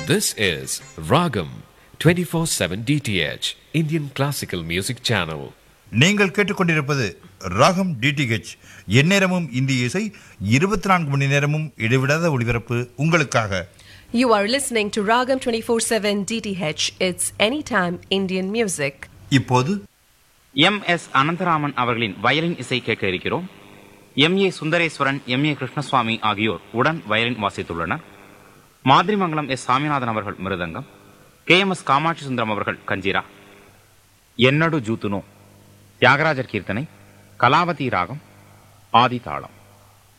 This is Ragam 24/7 DTH Indian Classical Music Channel. நீங்கள் கேட்டுக்கொண்டிருப்பது ராகம் டிடிஹெச். எந்நேரமும் இந்திய இசை, 24 மணி நேரமும் இடைவிடாத ஒளிபரப்பு உங்களுக்காக. You are listening to Ragam 24/7 DTH. It's anytime Indian music. இப்போது எம்.எஸ். அனந்தராமன் அவர்களின் வயலின் இசை கேட்க இருக்கிறோம். எம்.ஏ. சுந்தரேஸ்வரன், எம்.ஏ. கிருஷ்ணசுவாமி ஆகியோர் உடன் வயலின் வாசித்துள்ளனர். மாதிரிமங்கலம் எஸ். சாமிநாதன் அவர்கள் மிருதங்கம், கே.எம்.எஸ். காமாட்சி சுந்தரம் அவர்கள் கஞ்சிரா. என்னடு ஜூத்துனோ தியாகராஜர் கீர்த்தனை, கலாவதி ராகம், ஆதி தாளம்.